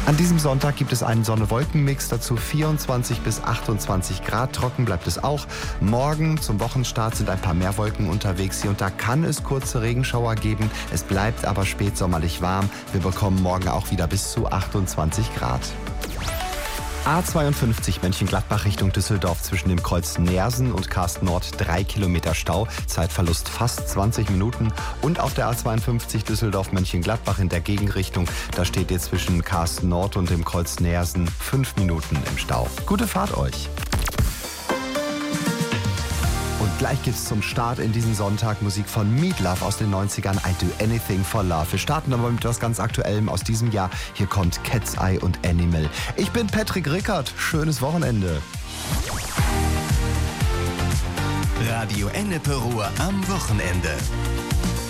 An diesem Sonntag gibt es einen Sonne-Wolken-Mix, dazu 24 bis 28 Grad. Trocken bleibt es auch. Morgen zum Wochenstart sind ein paar mehr Wolken unterwegs. Hier und da kann es kurze Regenschauer geben. Es bleibt aber spätsommerlich warm. Wir bekommen morgen auch wieder bis zu 28 Grad. A52 Mönchengladbach Richtung Düsseldorf zwischen dem Kreuz Neersen und Karst Nord 3 Kilometer Stau, Zeitverlust fast 20 Minuten. Und auf der A52 Düsseldorf Mönchengladbach in der Gegenrichtung, da steht ihr zwischen Karst Nord und dem Kreuz Neersen 5 Minuten im Stau. Gute Fahrt euch! Und gleich geht's zum Start in diesen Sonntag. Musik von Meatloaf aus den 90ern, I Do Anything for Love. Wir starten aber mit etwas ganz Aktuellem aus diesem Jahr. Hier kommt Cat's Eye und Animal. Ich bin Patrick Rickert. Schönes Wochenende. Radio Ennepe Ruhr am Wochenende.